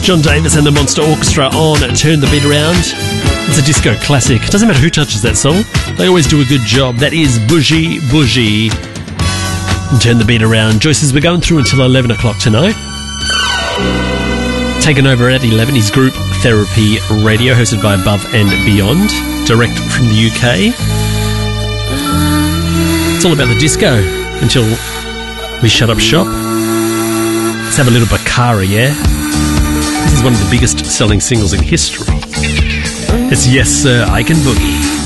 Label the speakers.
Speaker 1: John Davis and the Monster Orchestra on Turn the Beat Around. It's a disco classic. Doesn't matter who touches that song, they always do a good job. That is Bougie Bougie. Turn the Beat Around. Joyce says we're going through until 11 o'clock tonight. Taken over at 11 is Group Therapy Radio, hosted by Above and Beyond, direct from the UK. It's all about the disco until we shut up shop. Let's have a little Bakara, yeah? This is one of the biggest selling singles in history. It's Yes Sir, I Can Boogie.